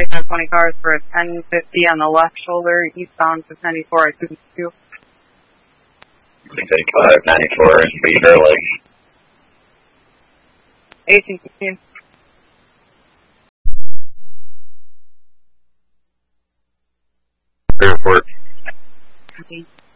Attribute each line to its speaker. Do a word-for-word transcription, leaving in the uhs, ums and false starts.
Speaker 1: information on twenty cars for a ten fifty on the left shoulder, eastbound to ninety-four at two two.
Speaker 2: six eighty-five, ninety-four, speed early.
Speaker 1: eighteen fifteen.
Speaker 2: Report.
Speaker 1: Okay.